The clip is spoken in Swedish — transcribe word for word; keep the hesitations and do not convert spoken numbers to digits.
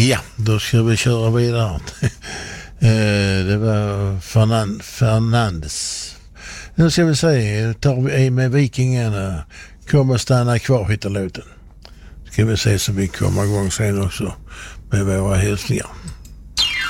Ja, då ska vi köra vidare. Det var Fernan- Fernandes. Nu ska vi se, tar vi med Vikingarna. Kommer stanna kvar, hittar låten. Ska vi se så vi kommer igång sen också med våra hälsningar.